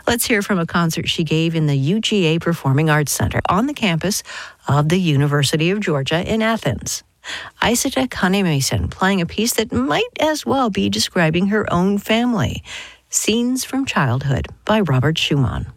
Let's hear from a concert she gave in the UGA Performing Arts Center on the campus of the University of Georgia in Athens. Isata Kane-Mason playing a piece that might as well be describing her own family. Scenes from Childhood by Robert Schumann.